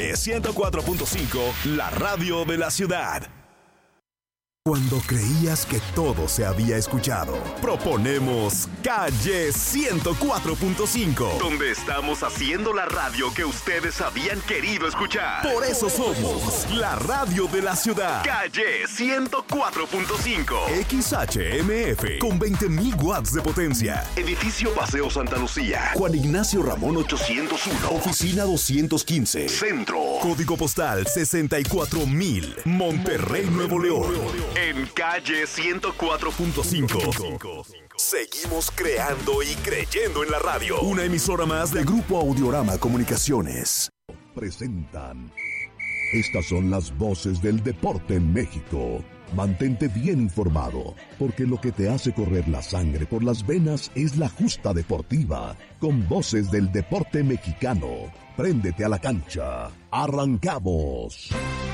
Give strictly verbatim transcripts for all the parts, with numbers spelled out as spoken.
ciento cuatro punto cinco, la radio de la ciudad. Cuando creías que todo se había escuchado, proponemos Calle ciento cuatro punto cinco, donde estamos haciendo la radio que ustedes habían querido escuchar. Por eso somos la radio de la ciudad. Calle ciento cuatro punto cinco, X H M F, con veinte mil watts de potencia. Edificio Paseo Santa Lucía, Juan Ignacio Ramón ochocientos uno, Oficina doscientos quince, Centro. Código postal sesenta y cuatro mil, Monterrey, Nuevo León. En Calle ciento cuatro punto cinco. Seguimos creando y creyendo en la radio. Una emisora más de Grupo Audiorama Comunicaciones. Presentan. Estas son las voces del deporte en México. Mantente bien informado, porque lo que te hace correr la sangre por las venas es la justa deportiva. Con voces del deporte mexicano. Préndete a la cancha. ¡Arrancamos!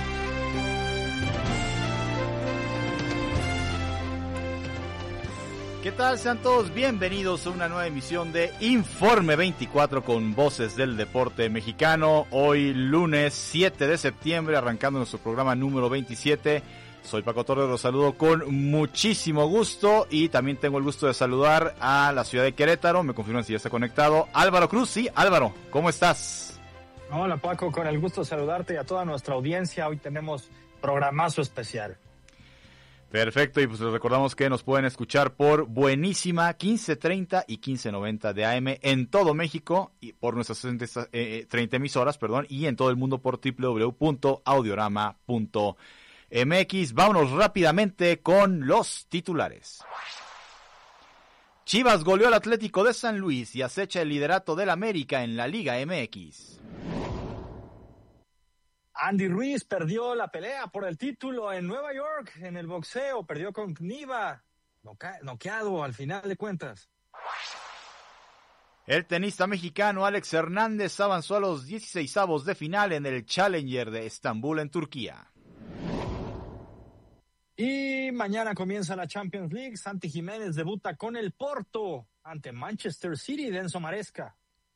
¿Qué tal? Sean todos bienvenidos a una nueva emisión de Informe veinticuatro con voces del deporte mexicano. Hoy lunes siete de septiembre, arrancando nuestro programa número veintisiete. Soy Paco Torres, los saludo con muchísimo gusto y también tengo el gusto de saludar a la ciudad de Querétaro. Me confirman si ya está conectado. Álvaro Cruz, sí, Álvaro, ¿cómo estás? Hola Paco, con el gusto de saludarte y a toda nuestra audiencia. Hoy tenemos programazo especial. Perfecto, y pues les recordamos que nos pueden escuchar por Buenísima quince treinta y quince noventa de A M en todo México y por nuestras treinta emisoras, perdón, y en todo el mundo por doble u doble u doble u punto audiorama punto m x. Vámonos rápidamente con los titulares. Chivas goleó al Atlético de San Luis y acecha el liderato del América en la Liga M X. Andy Ruiz perdió la pelea por el título en Nueva York en el boxeo, perdió con Kniva, noca- noqueado al final de cuentas. El tenista mexicano Alex Hernández avanzó a los dieciseisavos de final en el Challenger de Estambul en Turquía. Y mañana comienza la Champions League, Santi Jiménez debuta con el Porto ante Manchester City de Enzo Maresca.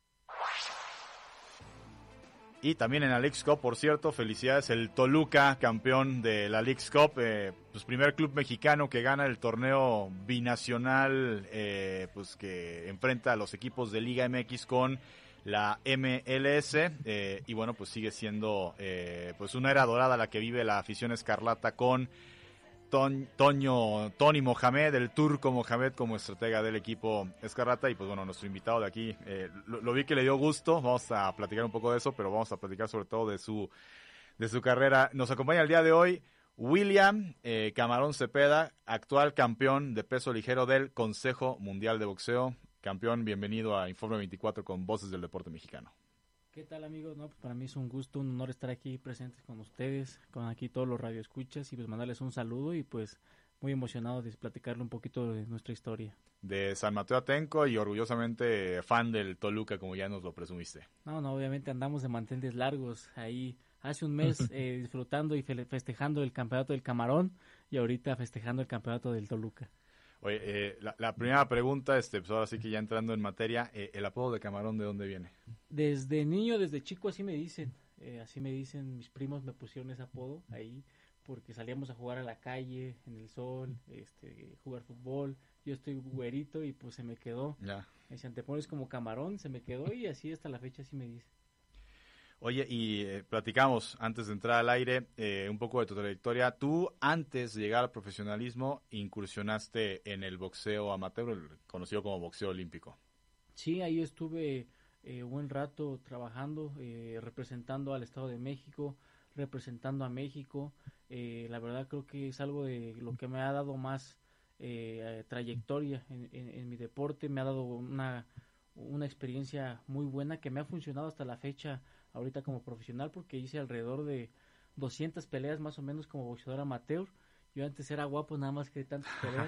Y también en la Leagues Cup, por cierto, felicidades, el Toluca, campeón de la Leagues Cup, eh, pues primer club mexicano que gana el torneo binacional, eh, pues que enfrenta a los equipos de Liga M X con la M L S, eh, y bueno, pues sigue siendo eh, pues una era dorada la que vive la afición escarlata con Ton, Toño, Tony Mohamed, el turco Mohamed como estratega del equipo escarlata. Y pues bueno, nuestro invitado de aquí, eh, lo, lo vi que le dio gusto, vamos a platicar un poco de eso, pero vamos a platicar sobre todo de su de su carrera. Nos acompaña el día de hoy William eh, Camarón Cepeda, actual campeón de peso ligero del Consejo Mundial de Boxeo. Campeón, bienvenido a Informe veinticuatro con Voces del Deporte Mexicano. ¿Qué tal, amigos? No, pues para mí es un gusto, un honor estar aquí presentes con ustedes, con aquí todos los radioescuchas y pues mandarles un saludo y pues muy emocionado de platicarle un poquito de nuestra historia. De San Mateo Atenco y orgullosamente fan del Toluca, como ya nos lo presumiste. No, no, obviamente andamos de manteles largos ahí hace un mes eh, disfrutando y fe- festejando el campeonato del Camarón y ahorita festejando el campeonato del Toluca. Oye, eh, la, la primera pregunta, este, pues ahora sí que ya entrando en materia, eh, ¿el apodo de Camarón de dónde viene? Desde niño, desde chico así me dicen, eh, así me dicen, mis primos me pusieron ese apodo ahí porque salíamos a jugar a la calle, en el sol, este, jugar fútbol, yo estoy güerito y pues se me quedó, Ya. me decían, te pones como Camarón, se me quedó y así hasta la fecha así me dicen. Oye, y eh, platicamos antes de entrar al aire eh, un poco de tu trayectoria. Tú, antes de llegar al profesionalismo, incursionaste en el boxeo amateur, el conocido como boxeo olímpico. Sí, ahí estuve eh, buen rato trabajando, eh, representando al Estado de México, representando a México. Eh, la verdad creo que es algo de lo que me ha dado más eh, trayectoria en, en, en mi deporte, me ha dado una, una experiencia muy buena que me ha funcionado hasta la fecha ahorita como profesional porque hice alrededor de doscientas peleas más o menos como boxeador amateur. Yo antes era guapo nada más que tantas peleas,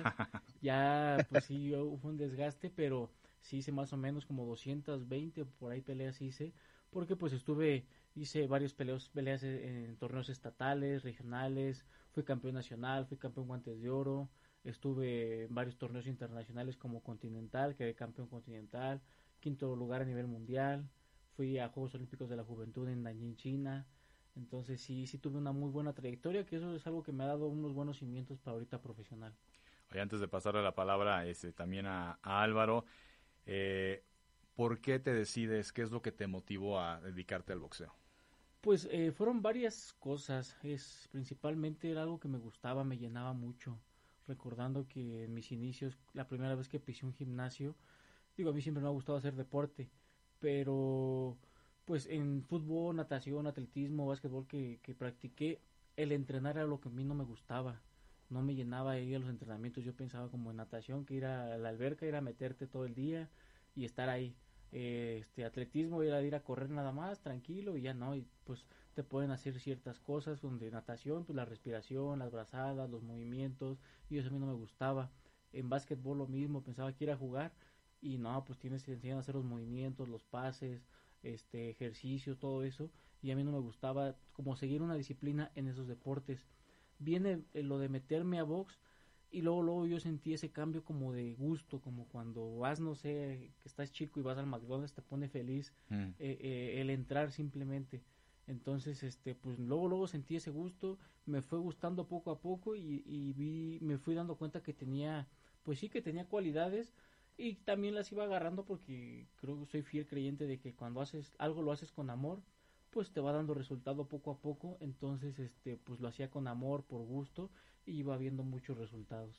ya pues sí hubo un desgaste, pero sí hice más o menos como doscientas veinte por ahí peleas hice, porque pues estuve, hice varios peleos, peleas en, en torneos estatales, regionales, fui campeón nacional, fui campeón guantes de oro, estuve en varios torneos internacionales como continental, quedé campeón continental, quinto lugar a nivel mundial, fui a Juegos Olímpicos de la Juventud en Nanjing, China. Entonces sí, sí tuve una muy buena trayectoria, que eso es algo que me ha dado unos buenos cimientos para ahorita profesional. Oye, antes de pasarle la palabra este, también a, a Álvaro, eh, ¿por qué te decides? ¿Qué es lo que te motivó a dedicarte al boxeo? Pues eh, fueron varias cosas. Es principalmente era algo que me gustaba, me llenaba mucho. Recordando que en mis inicios, la primera vez que pisé un gimnasio, digo, a mí siempre me ha gustado hacer deporte, pero pues en fútbol, natación, atletismo, básquetbol que, que practiqué, el entrenar era lo que a mí no me gustaba. No me llenaba ir a los entrenamientos. Yo pensaba como en natación, que ir a la alberca, ir a meterte todo el día y estar ahí. Eh, este atletismo era ir a correr nada más, tranquilo, y ya no, y pues te pueden hacer ciertas cosas, donde natación, pues la respiración, las brazadas, los movimientos, y eso a mí no me gustaba. En básquetbol lo mismo, pensaba que ir a jugar, y no, pues tienes que enseñar a hacer los movimientos, los pases, este ejercicio, todo eso, y a mí no me gustaba como seguir una disciplina en esos deportes. Viene eh, lo de meterme a box, y luego luego yo sentí ese cambio como de gusto, como cuando vas, no sé, que estás chico y vas al McDonald's, te pone feliz mm. eh, eh, el entrar simplemente. Entonces, este, pues luego luego sentí ese gusto, me fue gustando poco a poco, y, y vi, me fui dando cuenta que tenía, pues sí, que tenía cualidades, y también las iba agarrando porque creo que soy fiel creyente de que cuando haces algo lo haces con amor, pues te va dando resultado poco a poco. Entonces, este, pues lo hacía con amor, por gusto, y iba viendo muchos resultados.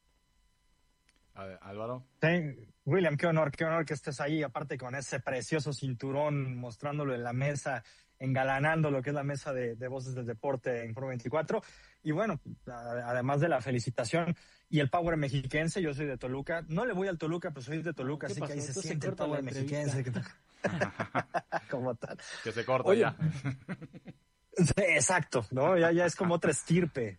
Álvaro. Sí, William, qué honor, qué honor que estés ahí, aparte con ese precioso cinturón, mostrándolo en la mesa, engalanando lo que es la mesa de, de Voces del Deporte en Foro veinticuatro. Y bueno, a, además de la felicitación y el power mexiquense, yo soy de Toluca. No le voy al Toluca, pero soy de Toluca, así pasó? Que ahí se Entonces siente se el power mexiquense. Como tal. Que se corta. Oye, ya. Sí, exacto, ¿no? Ya, ya es como otra estirpe.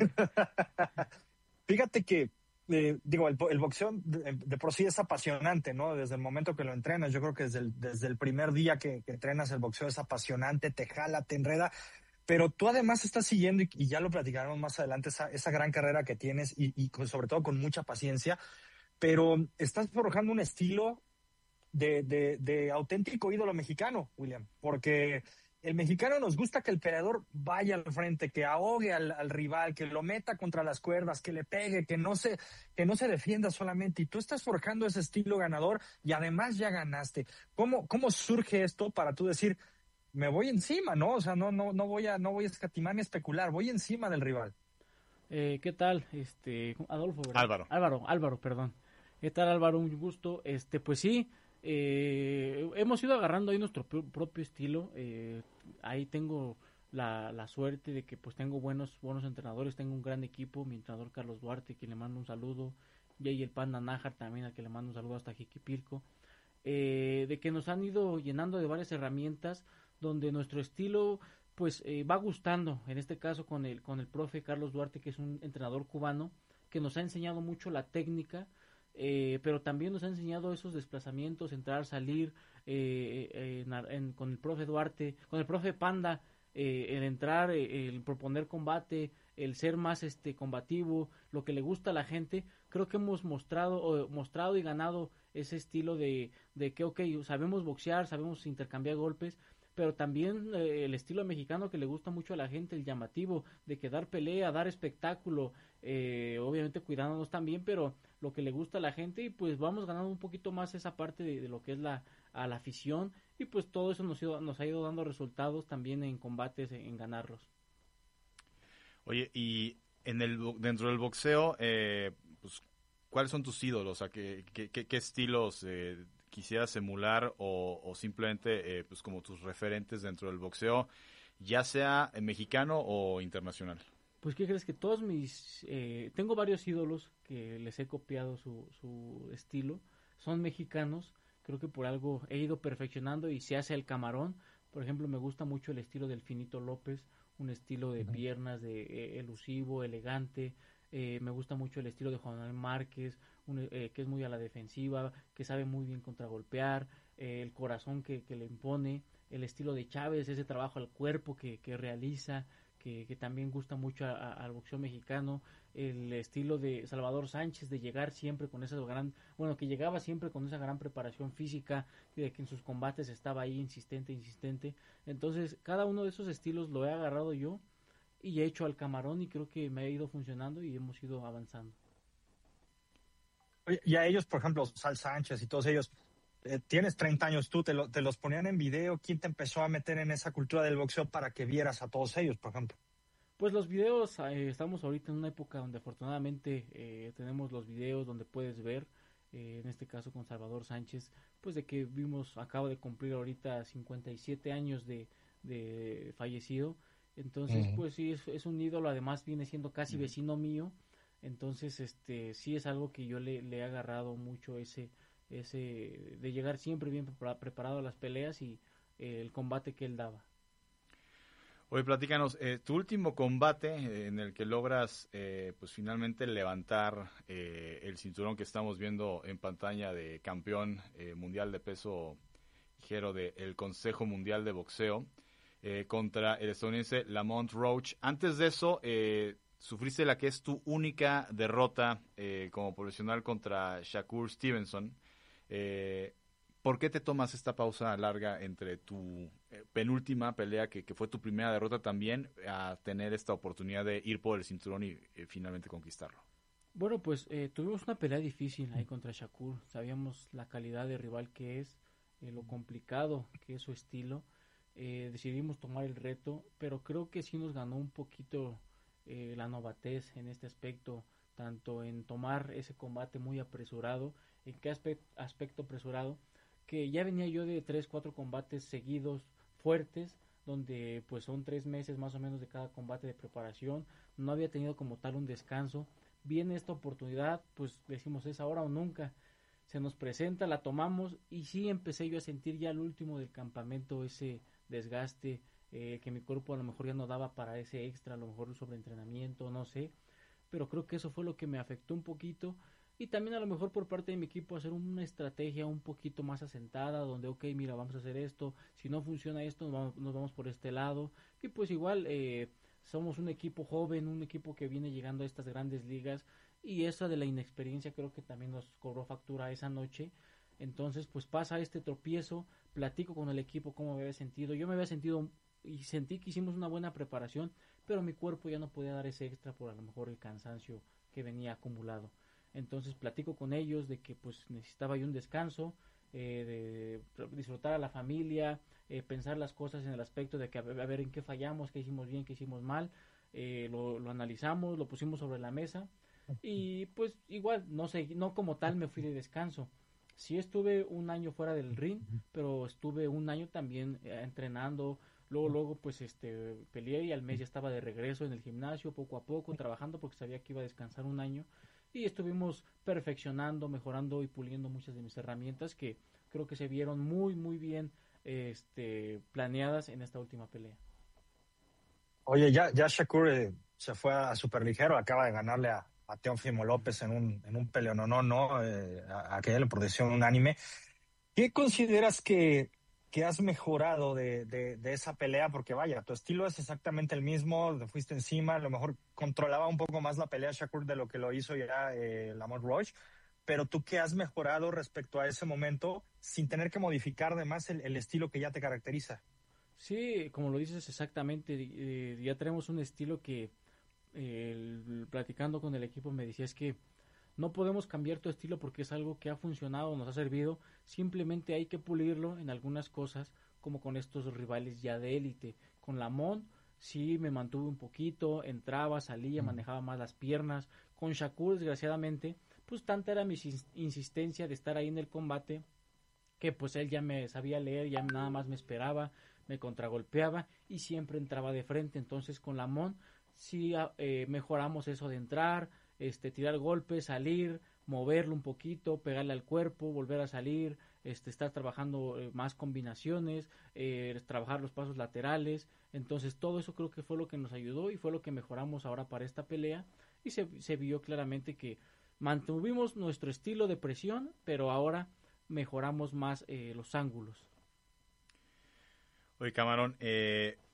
Fíjate que, eh, digo, el, el boxeo de, de por sí es apasionante, ¿no? Desde el momento que lo entrenas, yo creo que desde el, desde el primer día que, que entrenas el boxeo es apasionante, te jala, te enreda, pero tú además estás siguiendo, y, y ya lo platicaremos más adelante, esa, esa gran carrera que tienes, y, y con, sobre todo con mucha paciencia, pero estás forjando un estilo de, de, de auténtico ídolo mexicano, William, porque el mexicano nos gusta que el peleador vaya al frente, que ahogue al, al rival, que lo meta contra las cuerdas, que le pegue, que no se, que no se defienda solamente. Y tú estás forjando ese estilo ganador y además ya ganaste. ¿Cómo, cómo surge esto para tú decir, me voy encima, no? O sea, no, no, no voy a, no voy a escatimar ni especular, voy encima del rival. Eh, ¿Qué tal, este, Adolfo? ¿verdad? Álvaro. Álvaro, Álvaro, perdón. ¿Qué tal, Álvaro? Un gusto. Este, pues sí. Eh, hemos ido agarrando ahí nuestro pr- propio estilo. Eh, ahí tengo la, la suerte de que pues tengo buenos buenos entrenadores, tengo un gran equipo, mi entrenador Carlos Duarte, quien le mando un saludo, y ahí el Panda Nájar también, a que le mando un saludo hasta Jiquipilco, eh, de que nos han ido llenando de varias herramientas donde nuestro estilo pues eh, va gustando, en este caso con el, con el profe Carlos Duarte, que es un entrenador cubano, que nos ha enseñado mucho la técnica. Eh, pero también nos ha enseñado esos desplazamientos, entrar, salir, eh, eh, en, en, con el profe Duarte, con el profe Panda, eh, el entrar, eh, el proponer combate, el ser más este combativo, lo que le gusta a la gente. Creo que hemos mostrado o, mostrado y ganado ese estilo de, de que, ok, sabemos boxear, sabemos intercambiar golpes, pero también eh, el estilo mexicano que le gusta mucho a la gente, el llamativo, de que dar pelea, dar espectáculo, eh, obviamente cuidándonos también, pero lo que le gusta a la gente, y pues vamos ganando un poquito más esa parte de, de lo que es la, a la afición, y pues todo eso nos, ido, nos ha ido dando resultados también en combates, en, en ganarlos. Oye, y en el dentro del boxeo, eh, pues, ¿cuáles son tus ídolos? O sea, ¿qué, qué, qué, qué estilos eh, quisieras emular o, o simplemente eh, pues como tus referentes dentro del boxeo, ya sea mexicano o internacional? Pues, ¿qué crees? Que todos mis... Eh, tengo varios ídolos que les he copiado su, su estilo. Son mexicanos. Creo que por algo he ido perfeccionando y se hace el camarón. Por ejemplo, me gusta mucho el estilo del Finito López. Un estilo de piernas, de eh, elusivo, elegante. Eh, me gusta mucho el estilo de Juan Manuel Márquez, un, eh, que es muy a la defensiva, que sabe muy bien contragolpear. Eh, el corazón que, que le impone. El estilo de Chávez, ese trabajo al cuerpo que, que realiza, que, que también gusta mucho a, a, al boxeo mexicano, el estilo de Salvador Sánchez de llegar siempre con esa gran, bueno, que llegaba siempre con esa gran preparación física, de que en sus combates estaba ahí insistente, insistente. Entonces, cada uno de esos estilos lo he agarrado yo y he hecho al camarón y creo que me ha ido funcionando y hemos ido avanzando. Oye, y a ellos, por ejemplo, Sal Sánchez y todos ellos, eh, tienes treinta años tú, te, lo, te los ponían en video. ¿Quién te empezó a meter en esa cultura del boxeo para que vieras a todos ellos, por ejemplo? Pues los videos, eh, estamos ahorita en una época donde afortunadamente eh, tenemos los videos donde puedes ver, eh, en este caso con Salvador Sánchez, pues de que vimos, acaba de cumplir ahorita cincuenta y siete años de, de fallecido, entonces uh-huh. pues sí, es, es un ídolo, además viene siendo casi uh-huh. vecino mío, entonces este sí es algo que yo le, le he agarrado mucho, ese ese de llegar siempre bien preparado a las peleas y eh, el combate que él daba. Oye, platícanos, eh, tu último combate eh, en el que logras eh, pues finalmente levantar eh, el cinturón que estamos viendo en pantalla de campeón eh, mundial de peso ligero del Consejo Mundial de Boxeo eh, contra el estadounidense Lamont Roach. Antes de eso, eh, sufriste la que es tu única derrota eh, como profesional contra Shakur Stevenson. Eh, ¿Por qué te tomas esta pausa larga entre tu eh, penúltima pelea, que, que fue tu primera derrota también, a tener esta oportunidad de ir por el cinturón y eh, finalmente conquistarlo? Bueno, pues eh, tuvimos una pelea difícil ahí contra Shakur. Sabíamos la calidad de rival que es, eh, lo complicado que es su estilo. Eh, decidimos tomar el reto, pero creo que sí nos ganó un poquito eh, la novatez en este aspecto, tanto en tomar ese combate muy apresurado. ¿En qué aspecto, aspecto apresurado? Que ya venía yo de tres, cuatro combates seguidos fuertes, donde pues son tres meses más o menos de cada combate de preparación, no había tenido como tal un descanso. Viene esta oportunidad, pues decimos es ahora o nunca, se nos presenta, la tomamos y sí empecé yo a sentir ya al último del campamento ese desgaste, eh, que mi cuerpo a lo mejor ya no daba para ese extra, a lo mejor el sobreentrenamiento, no sé, pero creo que eso fue lo que me afectó un poquito. Y también a lo mejor por parte de mi equipo hacer una estrategia un poquito más asentada, donde ok, mira, vamos a hacer esto, si no funciona esto, nos vamos, nos vamos por este lado. Y pues igual eh, somos un equipo joven, un equipo que viene llegando a estas grandes ligas, y esa de la inexperiencia creo que también nos cobró factura esa noche. Entonces pues pasa este tropiezo, platico con el equipo cómo me había sentido. Yo me había sentido y sentí que hicimos una buena preparación, pero mi cuerpo ya no podía dar ese extra por a lo mejor el cansancio que venía acumulado. Entonces platico con ellos de que pues necesitaba yo un descanso, eh, de disfrutar a la familia, eh, pensar las cosas en el aspecto de que a ver, a ver en qué fallamos, qué hicimos bien, qué hicimos mal, eh, lo, lo analizamos, lo pusimos sobre la mesa y pues igual, no sé, no como tal me fui de descanso. Sí estuve un año fuera del ring, pero estuve un año también eh, entrenando, luego luego pues este peleé y al mes ya estaba de regreso en el gimnasio, poco a poco, trabajando porque sabía que iba a descansar un año. Y estuvimos perfeccionando, mejorando y puliendo muchas de mis herramientas que creo que se vieron muy, muy bien este, planeadas en esta última pelea. Oye, ya, ya Shakur eh, se fue a superligero, acaba de ganarle a, a Teófimo López en un, en un peleón, no, no, eh, a, a aquella por decisión unánime. ¿Qué consideras que, que has mejorado de, de, de esa pelea? Porque vaya, tu estilo es exactamente el mismo, te fuiste encima, a lo mejor controlaba un poco más la pelea Shakur de lo que lo hizo ya eh, Lamont Roach, pero tú qué has mejorado respecto a ese momento sin tener que modificar además el, el estilo que ya te caracteriza. Sí, como lo dices exactamente, eh, ya tenemos un estilo que eh, el, platicando con el equipo me decía es que no podemos cambiar tu estilo porque es algo que ha funcionado, nos ha servido, simplemente hay que pulirlo en algunas cosas, como con estos rivales ya de élite. Con Lamont sí me mantuve un poquito, entraba, salía, manejaba más las piernas. Con Shakur, desgraciadamente, pues tanta era mi insistencia de estar ahí en el combate, que pues él ya me sabía leer, ya nada más me esperaba, me contragolpeaba y siempre entraba de frente. Entonces con Lamont sí eh, mejoramos eso de entrar, este tirar golpes, salir, moverlo un poquito, pegarle al cuerpo, volver a salir, este estar trabajando eh, más combinaciones, eh, trabajar los pasos laterales. Entonces todo eso creo que fue lo que nos ayudó y fue lo que mejoramos ahora para esta pelea, y se, se vio claramente que mantuvimos nuestro estilo de presión, pero ahora mejoramos más eh, los ángulos. Oye, Camarón, eh,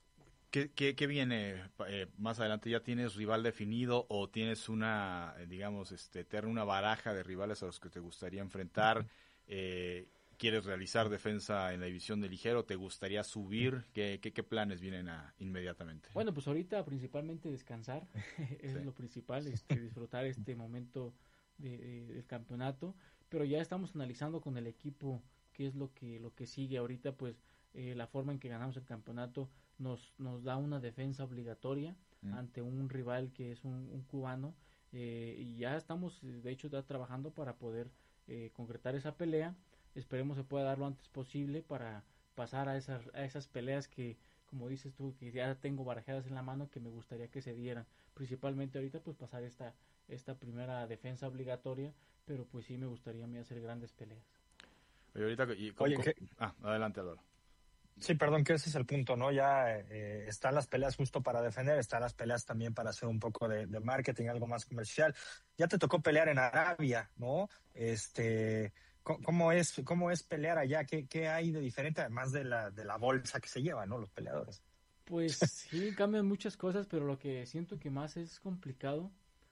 ¿Qué, qué, qué viene eh, más adelante? ¿Ya tienes rival definido o tienes una, eh, digamos, este, tener una baraja de rivales a los que te gustaría enfrentar? Eh, ¿Quieres realizar defensa en la división de ligero? ¿Te gustaría subir? ¿Qué, qué, qué planes vienen a, inmediatamente? Bueno, pues ahorita principalmente descansar, es Sí. lo principal, este, disfrutar este momento de, de- del campeonato, pero ya estamos analizando con el equipo qué es lo que, lo que sigue ahorita, pues eh, la forma en que ganamos el campeonato nos, nos da una defensa obligatoria Mm. ante un rival que es un, un cubano, eh, y ya estamos, eh, de hecho, ya trabajando para poder eh, concretar esa pelea. Esperemos se pueda dar lo antes posible para pasar a esas, a esas peleas que, como dices tú, que ya tengo barajadas en la mano, que me gustaría que se dieran. Principalmente ahorita, pues pasar esta, esta primera defensa obligatoria, pero pues sí me gustaría a mí hacer grandes peleas. Oye, ahorita, y, ¿cómo- Oye, cómo- ¿qué? Ah, adelante, Álvaro. Sí, perdón, que ese es el punto, ¿no? Ya eh, están las peleas justo para defender, están las peleas también para hacer un poco de, de marketing, algo más comercial. Ya te tocó pelear en Arabia, ¿no? Este, co- ¿cómo es, cómo es pelear allá? ¿Qué, qué hay de diferente, además de la, de la bolsa que se llevan, ¿no? Los peleadores. Pues sí, cambian muchas cosas, pero lo que siento que más es complicado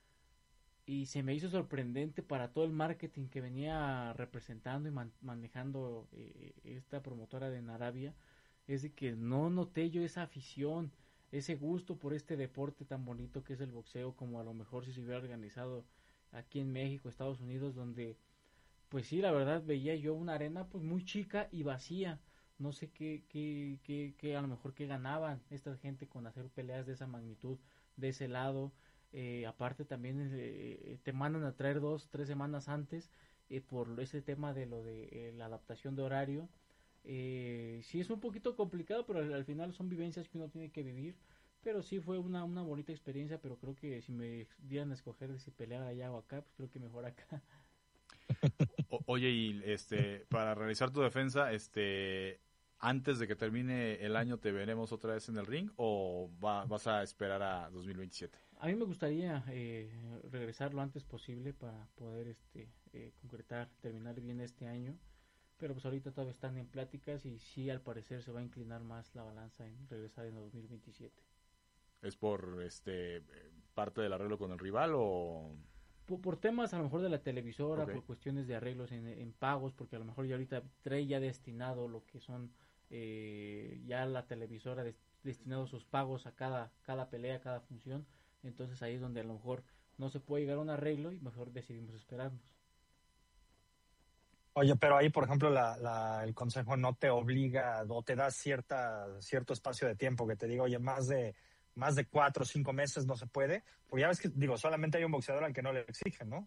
y se me hizo sorprendente para todo el marketing que venía representando y man- manejando eh, esta promotora de en Arabia, es de que no noté yo esa afición, ese gusto por este deporte tan bonito que es el boxeo, como a lo mejor si se hubiera organizado aquí en México, Estados Unidos, donde pues sí, la verdad veía yo una arena pues muy chica y vacía. No sé qué, qué, qué, qué a lo mejor qué ganaban esta gente con hacer peleas de esa magnitud, de ese lado. Eh, aparte también eh, te mandan a traer dos, tres semanas antes eh, por ese tema de lo de eh, la adaptación de horario. Eh, sí es un poquito complicado, pero al, al final son vivencias que uno tiene que vivir. Pero sí fue una, una bonita experiencia, pero creo que si me dieran a escoger de si pelear allá o acá, pues creo que mejor acá. O- oye, y este, para realizar tu defensa, este, antes de que termine el año, ¿te veremos otra vez en el ring o va- vas a esperar a dos mil veintisiete? A mí me gustaría eh, regresar lo antes posible para poder este eh, concretar, terminar bien este año, pero pues ahorita todavía están en pláticas y sí al parecer se va a inclinar más la balanza en regresar en dos mil veintisiete. ¿Es por este parte del arreglo con el rival o...? Por, por temas a lo mejor de la televisora, Ok. por cuestiones de arreglos en, en pagos, porque a lo mejor ya ahorita trae ya destinado lo que son eh, ya la televisora des- destinado sus pagos a cada, cada pelea, cada función, entonces ahí es donde a lo mejor no se puede llegar a un arreglo y mejor decidimos esperarnos. Oye, pero ahí, por ejemplo, la, la, el consejo no te obliga o te da cierta, cierto espacio de tiempo que te diga, oye, más de, más de cuatro o cinco meses no se puede. Porque ya ves que, digo, solamente hay un boxeador al que no le exigen, ¿no?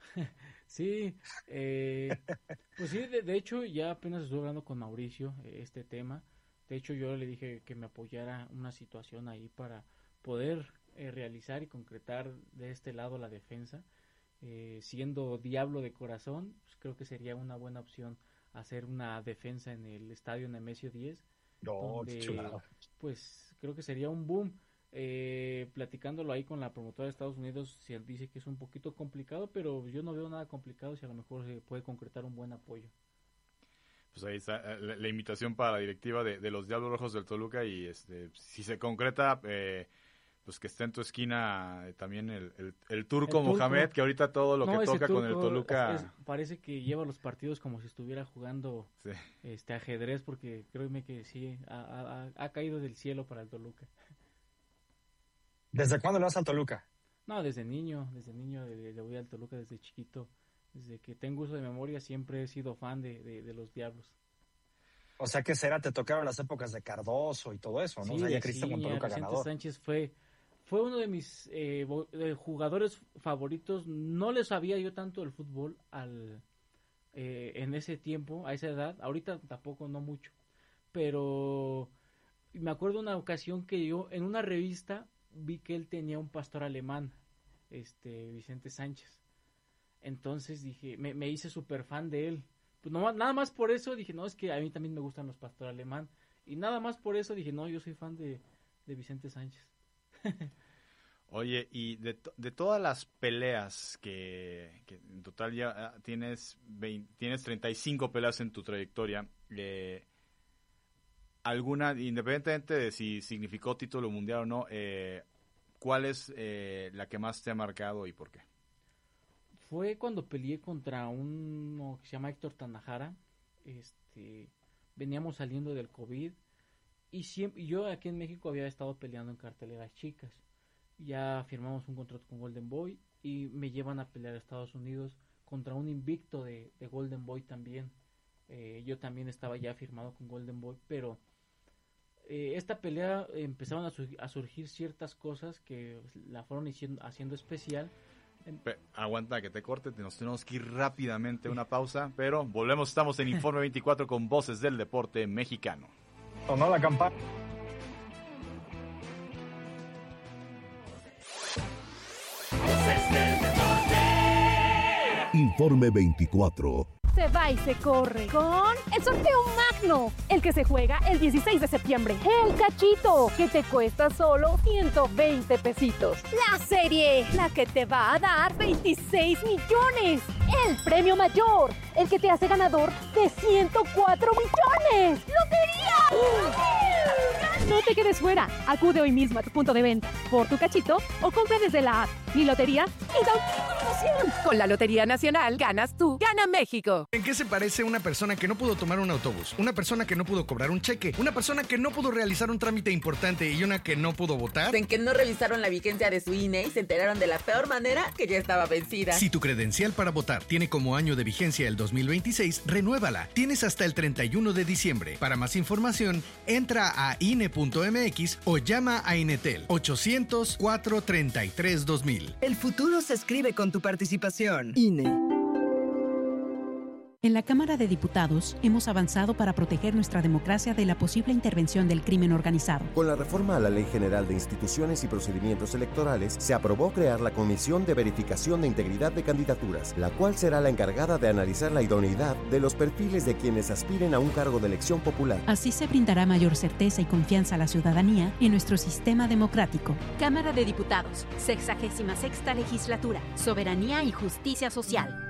Sí, eh, pues sí, de, de hecho ya apenas estuve hablando con Mauricio eh, este tema. De hecho yo le dije que me apoyara una situación ahí para poder eh, realizar y concretar de este lado la defensa. Eh, siendo diablo de corazón, pues creo que sería una buena opción hacer una defensa en el estadio Nemesio diez, No, qué donde chulada. pues creo que sería un boom. Eh, platicándolo ahí con la promotora de Estados Unidos, se dice que es un poquito complicado, pero yo no veo nada complicado si a lo mejor se puede concretar un buen apoyo. Pues ahí está eh, la, la invitación para la directiva de, de los Diablos Rojos del Toluca y este si se concreta, eh, pues que esté en tu esquina eh, también el, el, el turco El turco. Mohamed, que ahorita todo lo No, que ese toca con el turco Toluca... es- parece que lleva los partidos como si estuviera jugando Sí. este ajedrez, porque créeme que sí, ha, ha- ha caído del cielo para el Toluca. ¿Desde cuándo le vas al Toluca? No, desde niño, desde niño le, le voy al Toluca desde chiquito. Desde que tengo uso de memoria siempre he sido fan de, de, de los Diablos. O sea, ¿qué será? Te tocaron las épocas de Cardoso y todo eso, ¿no? O Sí, sea, ya de creciste con Ciña, Toluca Vicente ganador. Sánchez fue, fue uno de mis eh, bo- eh, jugadores favoritos. No le sabía yo tanto el fútbol al eh, en ese tiempo, a esa edad. Ahorita tampoco, no mucho. Pero me acuerdo una ocasión que yo en una revista vi que él tenía un pastor alemán, este Vicente Sánchez. Entonces dije, me, me hice súper fan de él. Pues no, nada más por eso dije, no, es que a mí también me gustan los pastor alemán. Y nada más por eso dije, no, yo soy fan de, de Vicente Sánchez. Oye, y de, to- de todas las peleas que, que en total ya ah, tienes veinte tienes treinta y cinco peleas en tu trayectoria, eh, alguna, independientemente de si significó título mundial o no, eh, ¿cuál es eh, la que más te ha marcado y por qué? Fue cuando peleé contra uno que se llama Héctor Tanajara. Este, veníamos saliendo del COVID y siempre, yo aquí en México había estado peleando en carteleras chicas. Ya firmamos un contrato con Golden Boy y me llevan a pelear a Estados Unidos contra un invicto de, de Golden Boy también. Eh, yo también estaba ya firmado con Golden Boy, pero eh, esta pelea empezaron a, su- a surgir ciertas cosas que la fueron haciendo, haciendo especial. Pe- aguanta que te corte, nos tenemos que ir rápidamente a una pausa, pero volvemos, estamos en Informe veinticuatro con Voces del Deporte Mexicano. Sonó la campana. Informe veinticuatro. Se va y se corre con el sorteo magno, el que se juega el dieciséis de septiembre. El cachito, que te cuesta solo ciento veinte pesitos. La serie, la que te va a dar veintiséis millones. El premio mayor, el que te hace ganador de ciento cuatro millones. ¡Lotería! No te quedes fuera. Acude hoy mismo a tu punto de venta por tu cachito o compra desde la app. Mi lotería y da un emoción. Con la Lotería Nacional ganas tú, gana México. ¿En qué se parece una persona que no pudo tomar un autobús? Una persona que no pudo cobrar un cheque, una persona que no pudo realizar un trámite importante y una que no pudo votar. En que no revisaron la vigencia de su I N E y se enteraron de la peor manera que ya estaba vencida. Si tu credencial para votar tiene como año de vigencia el dos mil veintiséis, renuévala. Tienes hasta el treinta y uno de diciembre. Para más información, entra a I N E punto M X o llama a Inetel ochocientos, cuatrocientos treinta y tres, dos mil. El futuro se escribe con tu participación. I N E. En la Cámara de Diputados hemos avanzado para proteger nuestra democracia de la posible intervención del crimen organizado. Con la reforma a la Ley General de Instituciones y Procedimientos Electorales, se aprobó crear la Comisión de Verificación de Integridad de Candidaturas, la cual será la encargada de analizar la idoneidad de los perfiles de quienes aspiren a un cargo de elección popular. Así se brindará mayor certeza y confianza a la ciudadanía en nuestro sistema democrático. Cámara de Diputados, sexagésima sexta legislatura, soberanía y justicia social.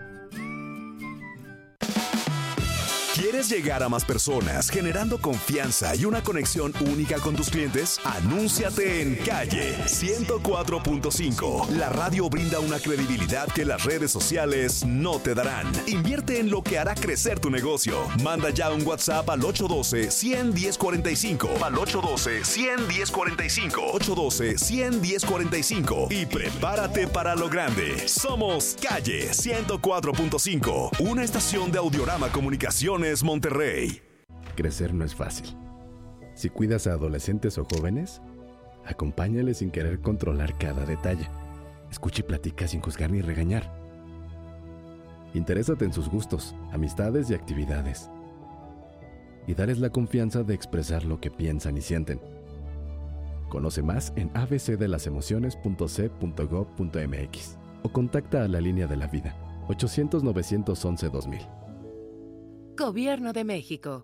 ¿Quieres llegar a más personas generando confianza y una conexión única con tus clientes? Anúnciate en Calle ciento cuatro punto cinco. La radio brinda una credibilidad que las redes sociales no te darán. Invierte en lo que hará crecer tu negocio. Manda ya un WhatsApp al ocho uno dos, uno cero uno cero cuatro cinco. Al ocho uno dos, uno cero uno cero cuatro cinco. ocho uno dos, uno cero uno cero cuatro cinco. Y prepárate para lo grande. Somos Calle ciento cuatro punto cinco. Una estación de Audiorama Comunicaciones Monterrey. Crecer no es fácil. Si cuidas a adolescentes o jóvenes, acompáñales sin querer controlar cada detalle. Escucha y platica sin juzgar ni regañar. Interésate en sus gustos, amistades y actividades. Y dales la confianza de expresar lo que piensan y sienten. Conoce más en a b c de las emociones punto c punto gov punto m x o contacta a la línea de la vida ochocientos, novecientos once, dos mil. Gobierno de México.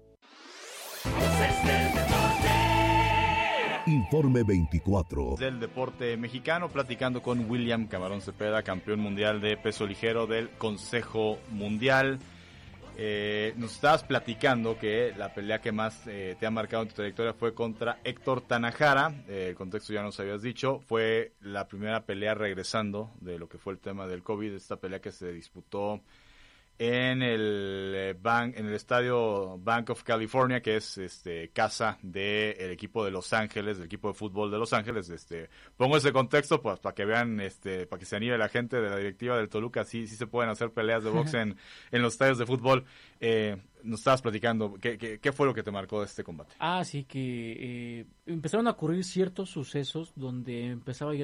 Informe veinticuatro. Del deporte mexicano, platicando con William Camarón Cepeda, campeón mundial de peso ligero del Consejo Mundial. Eh, nos estabas platicando que la pelea que más eh, te ha marcado en tu trayectoria fue contra Héctor Tanajara. Eh, el contexto ya nos habías dicho. Fue la primera pelea regresando de lo que fue el tema del COVID. Esta pelea que se disputó en el eh, bank, en el estadio Bank of California, que es este casa del equipo de Los Ángeles, del equipo de fútbol de Los Ángeles. Este, pongo ese contexto pues para que vean, este, para que se anime la gente de la directiva del Toluca, sí, sí se pueden hacer peleas de box en, en los estadios de fútbol. Eh, nos estabas platicando, ¿qué, qué, qué fue lo que te marcó de este combate? Ah, sí, que eh, empezaron a ocurrir ciertos sucesos donde empezaba